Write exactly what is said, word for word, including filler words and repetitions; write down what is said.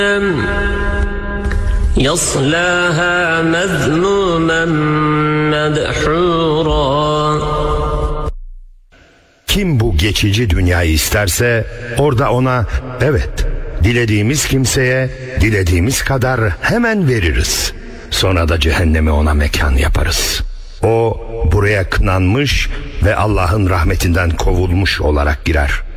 يصلاها مذموما مدحورا. Kim bu geçici dünyayı isterse orada ona evet, dilediğimiz kimseye dilediğimiz kadar hemen veririz. Sonra da cehennemi ona mekan yaparız. O buraya kınanmış ve Allah'ın rahmetinden kovulmuş olarak girer.